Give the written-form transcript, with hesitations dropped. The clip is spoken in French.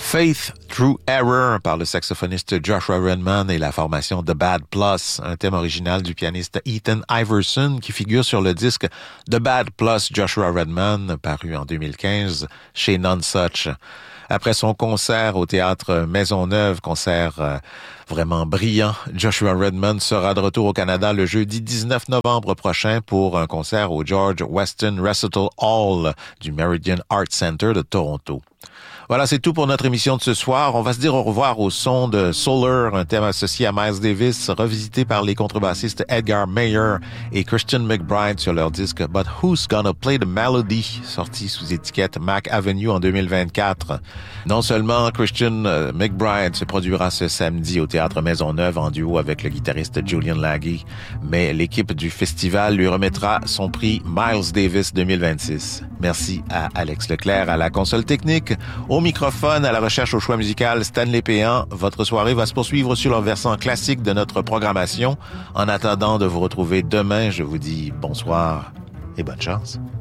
Faith Through Error par le saxophoniste Joshua Redman et la formation The Bad Plus, un thème original du pianiste Ethan Iverson qui figure sur le disque The Bad Plus Joshua Redman, paru en 2015 chez Nonesuch. Après son concert au théâtre Maisonneuve, concert vraiment brillant, Joshua Redman sera de retour au Canada le jeudi 19 novembre prochain pour un concert au George Weston Recital Hall du Meridian Art Center de Toronto. Voilà, c'est tout pour notre émission de ce soir. On va se dire au revoir au son de Solar, un thème associé à Miles Davis, revisité par les contrebassistes Edgar Meyer et Christian McBride sur leur disque But Who's Gonna Play the Melody, sorti sous étiquette Mac Avenue en 2024. Non seulement Christian McBride se produira ce samedi au Théâtre Maisonneuve en duo avec le guitariste Julian Laghi, mais l'équipe du festival lui remettra son prix Miles Davis 2026. Merci à Alex Leclerc à la console technique. Au microphone, à la recherche au choix musical, Stanley Péan. Votre soirée va se poursuivre sur le versant classique de notre programmation. En attendant de vous retrouver demain, je vous dis bonsoir et bonne chance.